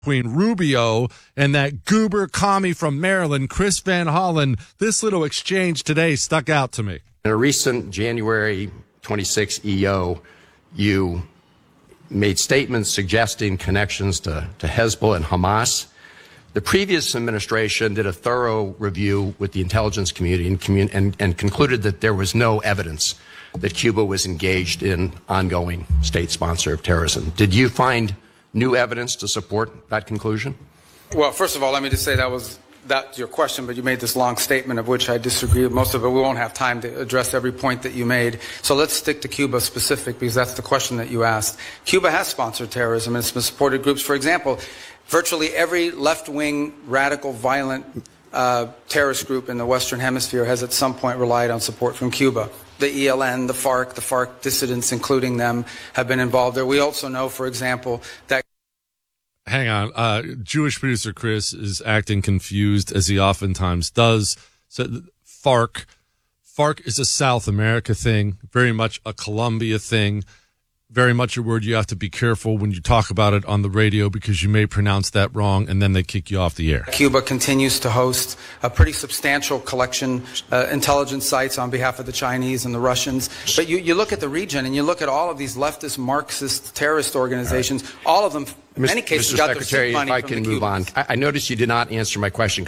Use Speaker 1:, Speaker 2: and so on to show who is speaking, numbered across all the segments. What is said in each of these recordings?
Speaker 1: between Rubio and that goober commie from Maryland, Chris Van Hollen. This little exchange today stuck out to me.
Speaker 2: In a recent January 26 EO, you made statements suggesting connections to Hezbollah and Hamas. The previous administration did a thorough review with the intelligence community and concluded that there was no evidence that Cuba was engaged in ongoing state sponsor of terrorism. Did you find new evidence to support that conclusion?
Speaker 3: Well, first of all, let me just say that's your question, but you made this long statement of which I disagree with most of it. We won't have time to address every point that you made. So let's stick to Cuba specific, because that's the question that you asked. Cuba has sponsored terrorism and it's been supported groups. For example, virtually every left-wing, radical, violent terrorist group in the Western Hemisphere has at some point relied on support from Cuba. The ELN, the FARC dissidents, including them, have been involved there. We also know, for example, that...
Speaker 1: Hang on. Jewish producer Chris is acting confused, as he oftentimes does. So FARC is a South America thing, very much a Colombia thing, very much a word you have to be careful when you talk about it on the radio, because you may pronounce that wrong and then they kick you off the air.
Speaker 3: Cuba continues to host a pretty substantial collection, intelligence sites on behalf of the Chinese and the Russians. But you look at the region and you look at all of these leftist Marxist terrorist organizations, all of them, in many cases,
Speaker 2: Mr.
Speaker 3: got
Speaker 2: Secretary,
Speaker 3: their money
Speaker 2: if I
Speaker 3: from
Speaker 2: can
Speaker 3: the
Speaker 2: move on.
Speaker 3: Cubans.
Speaker 2: I noticed you did not answer my question.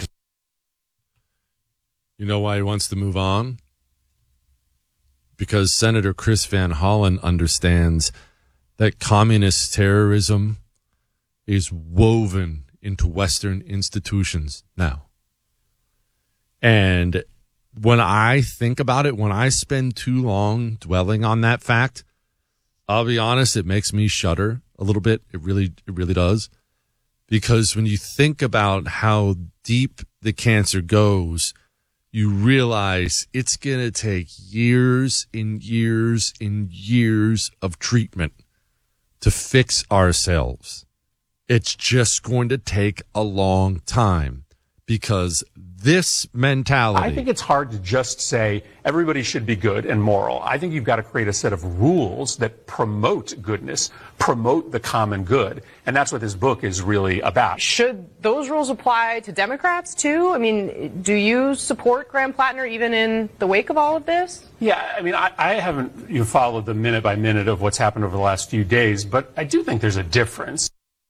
Speaker 1: You know why he wants to move on? Because Senator Chris Van Hollen understands that communist terrorism is woven into Western institutions now. And when I think about it, when I spend too long dwelling on that fact, I'll be honest, it makes me shudder a little bit. It really does. Because when you think about how deep the cancer goes, you realize it's going to take years and years and years of treatment to fix ourselves. It's just going to take a long time, because this mentality...
Speaker 4: I think it's hard to just say everybody should be good and moral. I think you've got to create a set of rules that promote goodness, promote the common good. And that's what this book is really about.
Speaker 5: Should those rules apply to Democrats, too? I mean, do you support Graham Plattner even in the wake of all of this?
Speaker 4: Yeah, I mean, I haven't followed the minute by minute of what's happened over the last few days, but I do think there's a difference.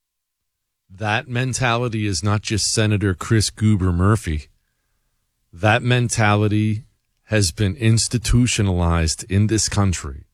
Speaker 1: That mentality is not just Senator Chris Goober Murphy. That mentality has been institutionalized in this country.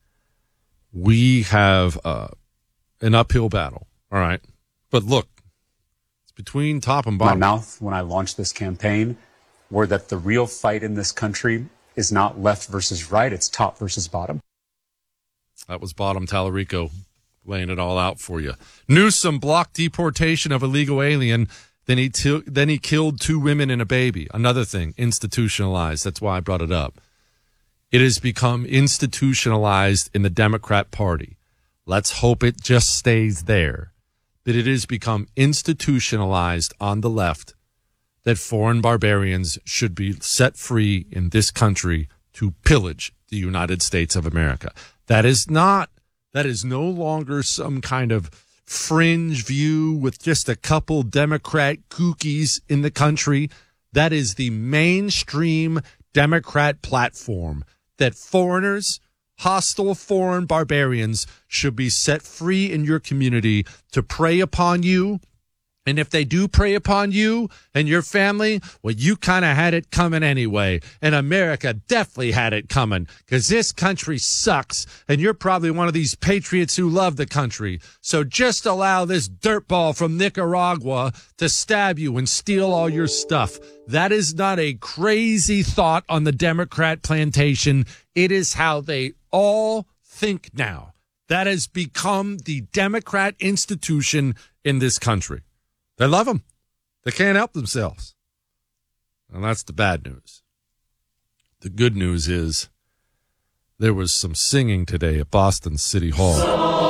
Speaker 1: We have an uphill battle, all right? But look, it's between top and bottom.
Speaker 4: My mouth, when I launched this campaign, were that the real fight in this country is not left versus right, it's top versus bottom.
Speaker 1: That was Bottom Tallarico laying it all out for you. Newsom blocked deportation of illegal alien. Then he killed 2 women and a baby. Another thing, institutionalized. That's why I brought it up. It has become institutionalized in the Democrat Party. Let's hope it just stays there. But it has become institutionalized on the left that foreign barbarians should be set free in this country to pillage the United States of America. That is no longer some kind of fringe view with just a couple Democrat kookies in the country. That is the mainstream Democrat platform, that foreigners, hostile foreign barbarians, should be set free in your community to prey upon you. And if they do prey upon you and your family, well, you kind of had it coming anyway. And America definitely had it coming, because this country sucks. And you're probably one of these patriots who love the country. So just allow this dirtball from Nicaragua to stab you and steal all your stuff. That is not a crazy thought on the Democrat plantation. It is how they all think now. That has become the Democrat institution in this country. They love them. They can't help themselves. And that's the bad news. The good news is there was some singing today at Boston City Hall.